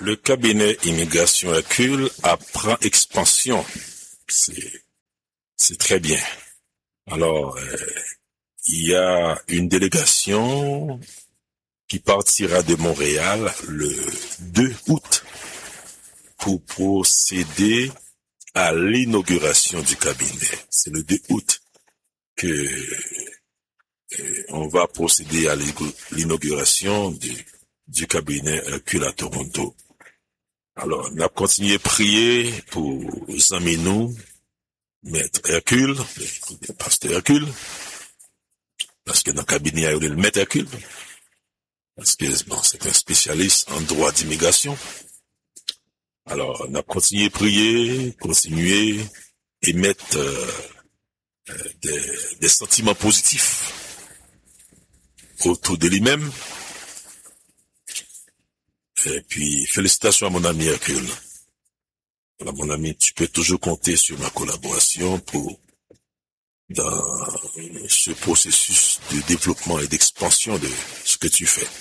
Le cabinet Immigration Hercule apprend expansion. C'est très bien. Alors, il y a une délégation qui partira de Montréal le 2 août pour procéder à l'inauguration du cabinet. C'est le 2 août que on va procéder à l'inauguration du cabinet Hercule à Toronto. Alors, on a continué à prier pour les amis nous, Maître Hercule, le pasteur Hercule, parce que dans le cabinet, il y a eu le Maître Hercule, parce que bon, c'est un spécialiste en droit d'immigration. Alors, on a continué à prier, continuer à émettre des sentiments positifs autour de lui-même. Et puis, félicitations à mon ami Hercule. Alors, mon ami, tu peux toujours compter sur ma collaboration dans ce processus de développement et d'expansion de ce que tu fais.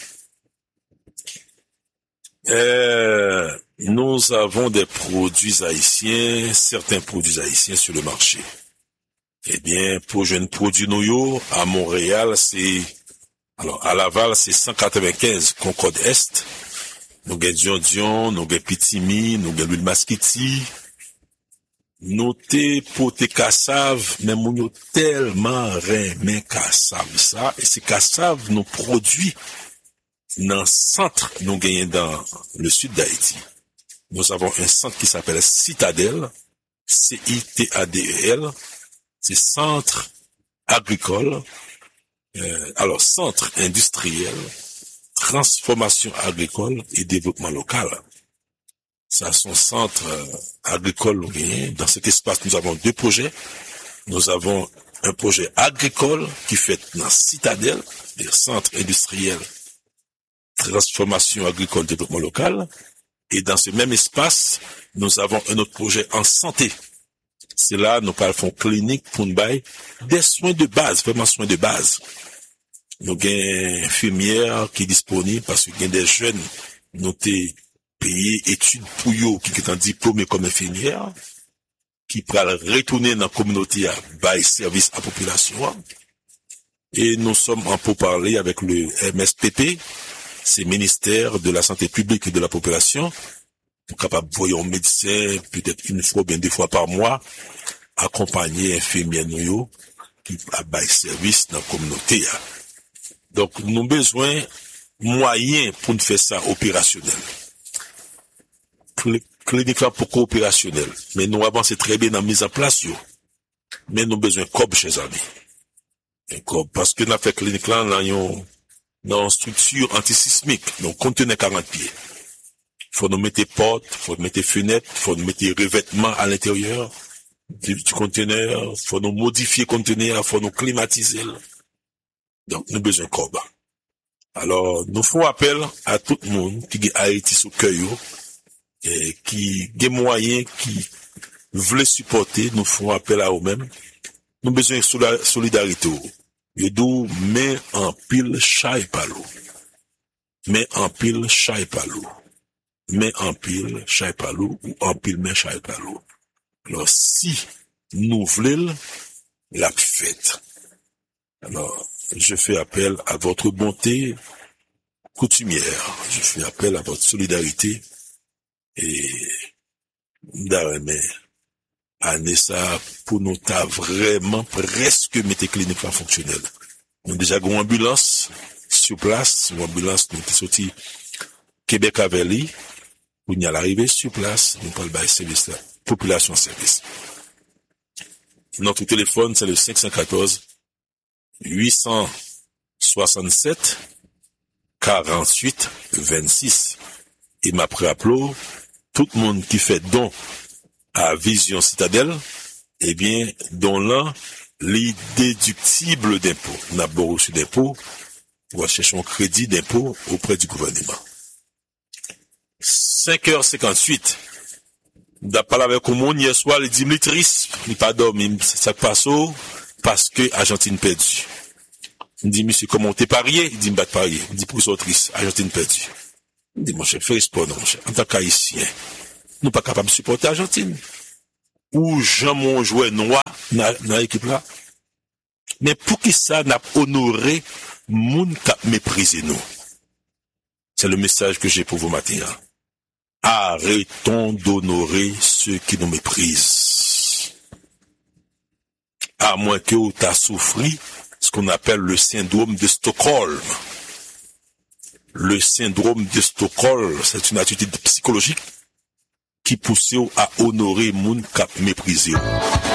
Nous avons des produits haïtiens, certains produits haïtiens sur le marché. Eh bien, pour jeunes produits noyaux, à Montréal, à Laval, c'est 195 Concorde Est. Nous avons Dion, nous avons Pitimi, nous avons l'huile Masquiti. Nous pour tes cassave, mais nous tellement remet cassave ça, et ces cassaves nous produit dans le centre, nous gagnons dans le sud d'Haïti. Nous avons un centre qui s'appelle Citadel, CITADEL, c'est centre agricole, centre industriel, transformation agricole et développement local. Ça, son centre agricole. Dans cet espace, nous avons deux projets. Nous avons un projet agricole qui fait dans Citadel, le centre industriel, transformation agricole, développement local. Et dans ce même espace, nous avons un autre projet en santé. C'est là, nous parlons clinique pour nous bailler des soins de base, vraiment soins de base. Nous avons une infirmière qui est disponible parce qu'il y a des jeunes, nous payé études pour eux, qui est en diplômé comme infirmière, qui pourra retourner dans la communauté à bailler service à la population. Et nous sommes en pourparlers avec le MSPP, c'est Ministère de la Santé publique et de la population, pour capable de voir un médecin, peut-être une fois, bien deux fois par mois, accompagner infirmière nous, qui a bailler service dans la communauté. Donc, nous avons besoin de moyens pour nous faire ça opérationnel. Clinique là pour coopérationnel. Mais nous avançons très bien dans la mise en place, mais nous avons besoin de cob chez amis. Parce que nous avons fait clinique là, dans une structure antisismique, donc contenait 40 pieds. Faut nous mettre portes, faut nous mettre fenêtres, faut nous mettre revêtements à l'intérieur du conteneur, faut nous modifier le conteneur, faut nous climatiser. Donc, nous avons besoin de cob. Alors, nous faisons appel à tout le monde qui a Haïti sous cœur, et qui des moyens qui veulent supporter, nous faisons appel à eux-mêmes. Nous avons besoin de solidarité. Nous devons mettre en pile chai palo. Mais en pile chai palo. Mais en pile chai palo ou en pile mais chai palo. Alors, si nous voulons la fête, alors, je fais appel à votre bonté coutumière. Je fais appel à votre solidarité. Et d'arrêter année ça pour nous t'as vraiment presque mettre clinique là fonctionnelle. Nous déjà une ambulance sur place, une ambulance nous qui sorti Québec Aveli pour y arriver sur place, nous parle bail service là, population service. Notre téléphone c'est le 514 867 48 26 et m'a préappelé tout le monde qui fait don à Vision Citadel, eh bien, don là, les déductibles d'impôts. N'a pas reçu d'impôts pour chercher un crédit d'impôt auprès du gouvernement. 5h58. D'après parler avec mon hier soir, il dit, il pas dormi, ça passe parce que Argentine perdu. Il dit, monsieur, comment t'es parié? Il dit, m'bat parié. Il dit, pour ça triste, Argentine perdu. Dis, mon cher, fais sport, non, mon cher. En tant qu'haïtien, nous pas capables de supporter l'Argentine. Ou Jean mon joueur noir dans l'équipe là. Mais pour qui ça n'a honoré moun qui méprisé nous? C'est le message que j'ai pour vous matin. Arrêtons d'honorer ceux qui nous méprisent. À moins que vous t'as souffert ce qu'on appelle le syndrome de Stockholm. Le syndrome de Stockholm, c'est une attitude psychologique qui pousse à honorer moun qui méprisé.